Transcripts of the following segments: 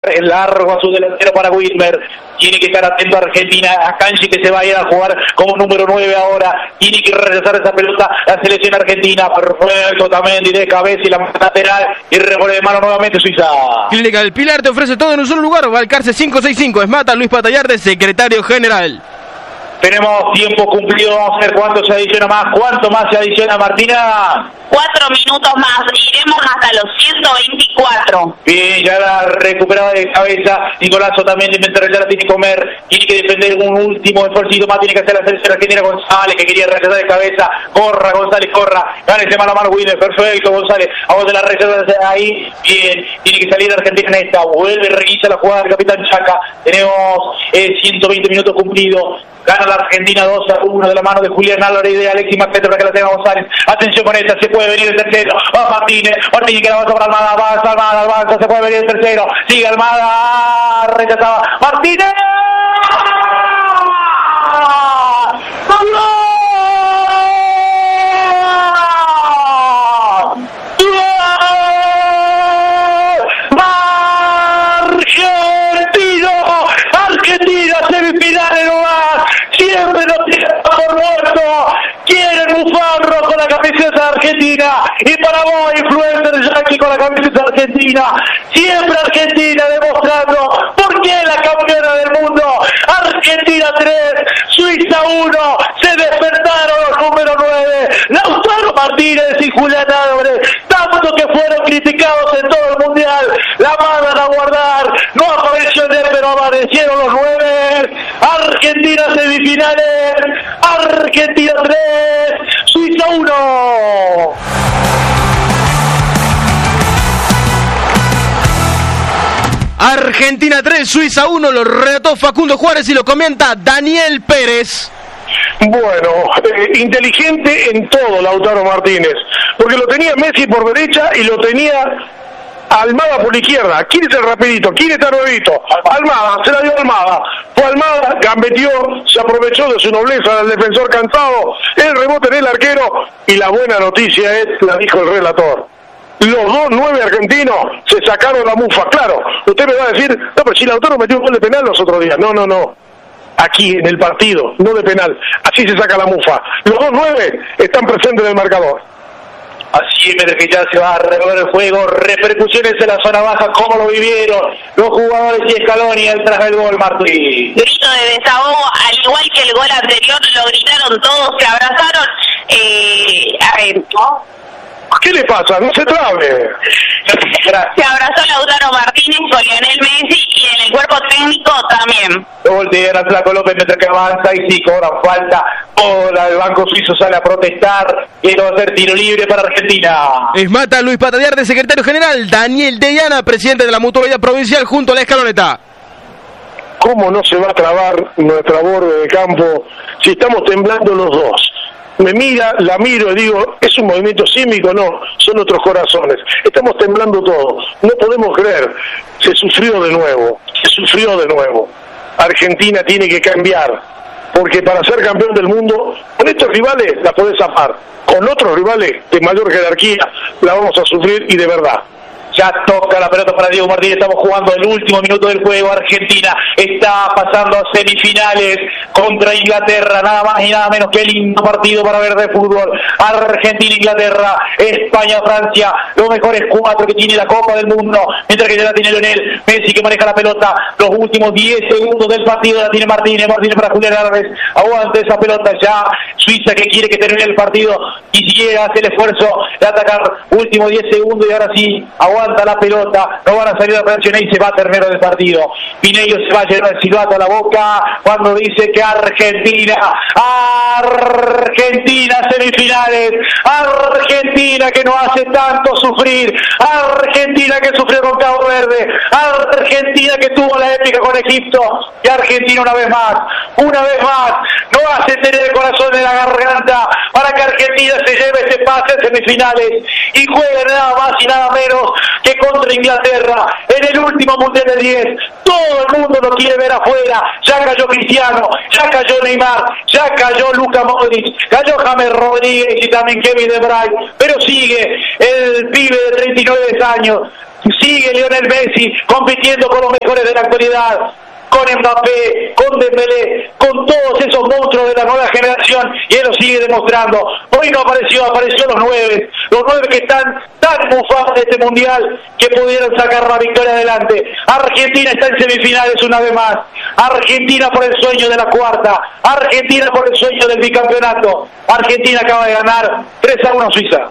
es largo a su delantero para Wilmer. Tiene que estar atento a Argentina, a Kanji, que se va a ir a jugar como número 9 ahora. Tiene que regresar esa pelota la selección argentina. Perfecto también, de cabeza y la lateral. Y revole de mano nuevamente Suiza. Clínica El Pilar te ofrece todo en un solo lugar. Balcarce 565. Esmata Luis Patallarde, secretario general. Tenemos tiempo cumplido, vamos a ver cuánto se adiciona más. ¿Cuánto más se adiciona, Martina? 4 minutos más, iremos hasta los 124. Bien, ya la recuperaba de cabeza. Nicolazo también, mientras ya la tiene que comer. Tiene que defender un último esfuerzo más. Tiene que hacer la selección argentina. González, que quería regresar de cabeza. Corra, González, corra. Gánese mano a mano, Wilmer. Perfecto, González. A vos de la reserva ahí. Bien, tiene que salir Argentina en esta. Vuelve, requisa la jugada del capitán Chaca. Tenemos 120 minutos cumplidos. Gana la Argentina 2-1 de la mano de Julián Álvarez y de Alexis Marquete para que la tenga González. Atención con esta, se puede venir el tercero. Va Martínez que la avanza para Almada, avanza, se puede venir el tercero. Sigue Almada, rechazaba Martínez. ¡Gol! Argentina, semifinales nomás. Siempre nos tiran por muerto. Quieren bufarro con la camiseta de Argentina. Y para vos, influencer Jackie, con la camiseta de Argentina. Siempre Argentina demostrando por qué es la campeona del mundo. Argentina 3, Suiza 1. Se despertaron los número 9. Lautaro Martínez y Julián Álvarez. Tanto que fueron criticados en todo el mundial. La mandan a guardar. No apareció en él, pero aparecieron los 9. Argentina semifinales. Argentina 3, Suiza 1. Argentina 3, Suiza 1, lo relató Facundo Juárez y lo comenta Daniel Pérez. Bueno, inteligente en todo Lautaro Martínez, porque lo tenía Messi por derecha y lo tenía Almada por la izquierda. ¿Quién es el rapidito? ¿Quién está nuevito? Almada, se la dio Almada. Fue Almada, gambeteó, se aprovechó de su nobleza del defensor cansado, el rebote en el arquero, y la buena noticia es, la dijo el relator, los 2-9 argentinos se sacaron la mufa. Claro, usted me va a decir, no, pero si Lautaro metió un gol de penal los otros días. No. Aquí, en el partido, no de penal. Así se saca la mufa. Los 2-9 están presentes en el marcador. Así es, que ya se va a revolver el juego. Repercusiones en la zona baja, ¿cómo lo vivieron los jugadores y Scaloni al tras del gol, Martín? Grito de desahogo, al igual que el gol anterior, lo gritaron todos, se abrazaron. ¿Qué le pasa? No se trabe. Se abrazó Lautaro Martínez con Lionel Messi y en el cuerpo técnico también. Lo voltean a Flaco López mientras que avanza y sí cobran falta. Hola, el banco suizo sale a protestar y esto va a ser tiro libre para Argentina. Esmata Luis Patallarde, secretario general. Daniel Deyana, presidente de la Mutualidad Provincial, junto a la escaloneta. ¿Cómo no se va a trabar nuestra borde de campo si estamos temblando los dos? Me mira, la miro y digo, ¿es un movimiento sísmico? No, son nuestros corazones. Estamos temblando todos. No podemos creer. Se sufrió de nuevo. Argentina tiene que cambiar. Porque para ser campeón del mundo, con estos rivales la podés zafar. Con otros rivales de mayor jerarquía la vamos a sufrir y de verdad. Ya toca la pelota para Diego Martínez, estamos jugando el último minuto del juego. Argentina está pasando a semifinales contra Inglaterra, nada más y nada menos que lindo partido para ver de fútbol. Argentina, Inglaterra, España, Francia, los mejores 4 que tiene la Copa del Mundo, mientras que ya la tiene Lionel Messi, que maneja la pelota. Los últimos 10 segundos del partido la tiene Martínez para Julián Álvarez, aguante esa pelota ya. Suiza, que quiere que termine el partido, ni siquiera hace el esfuerzo de atacar. Últimos 10 segundos y ahora sí, aguanta la pelota, no van a salir a reaccionar y se va a terminar el partido. Pinello se va a llenar el silbato a la boca cuando dice que Argentina semifinales, Argentina que no hace tanto sufrir, Argentina que sufrió con Cabo Verde, Argentina que tuvo la épica con Egipto, y Argentina una vez más no hace tener el corazón en la garganta para que Argentina se lleve ese pase a semifinales y juegue nada más y nada menos que contra Inglaterra en el último Mundial de 10. Todo el mundo lo quiere ver afuera. Ya cayó Cristiano, ya cayó Neymar, ya cayó Luka Modric, cayó James Rodríguez y también Kevin De Bruyne, pero sigue el pibe de 39 años, sigue Lionel Messi compitiendo con los mejores de la actualidad, con Mbappé, con Dembélé, con todos esos monstruos de la nueva generación, y él lo sigue demostrando. Hoy no apareció los nueve que están tan bufados de este mundial que pudieron sacar la victoria adelante. Argentina está en semifinales una vez más. Argentina por el sueño de la cuarta, Argentina por el sueño del bicampeonato. Argentina acaba de ganar 3-1 a Suiza.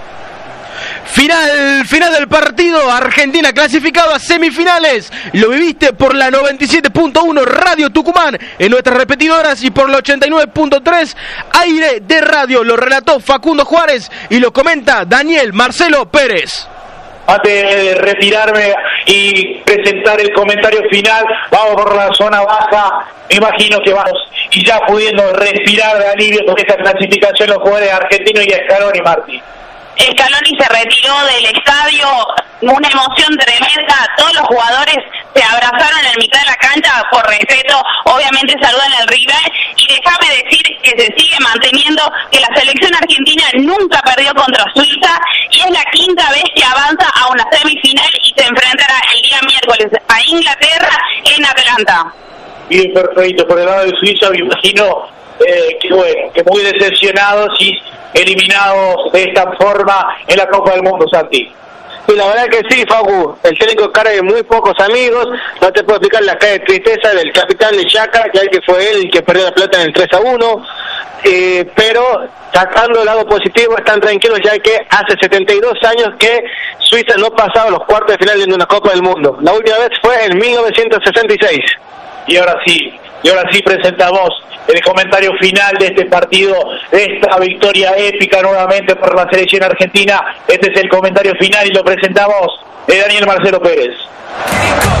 Final del partido, Argentina clasificado a semifinales. Lo viviste por la 97.1 Radio Tucumán en nuestras repetidoras y por la 89.3 Aire de Radio. Lo relató Facundo Juárez y lo comenta Daniel Marcelo Pérez. Antes de retirarme y presentar el comentario final, vamos por la zona baja. Me imagino que vamos y ya pudiendo respirar de alivio con esta clasificación los jugadores argentinos y Scaloni, Martín. Scaloni se retiró del estadio, una emoción tremenda, todos los jugadores se abrazaron en mitad de la cancha por respeto, obviamente saludan al rival, y déjame decir que se sigue manteniendo que la selección argentina nunca perdió contra Suiza y es la quinta vez que avanza a una semifinal y se enfrentará el día miércoles a Inglaterra en Atlanta. Bien, perfecto. Por el lado de Suiza me imagino que muy decepcionados y eliminados de esta forma en la Copa del Mundo, Santi. Sí, la verdad que sí, Facu, el técnico cara de muy pocos amigos, no te puedo explicar la cara de tristeza del capitán de Xhaka, que fue él el que perdió la pelota en el 3-1, pero sacando el lado positivo están tranquilos ya que hace 72 años que Suiza no pasaba los cuartos de final de una Copa del Mundo, la última vez fue en 1966. Y ahora sí presentamos el comentario final de este partido, de esta victoria épica nuevamente por la selección argentina. Este es el comentario final y lo presentamos Daniel Marcelo Pérez.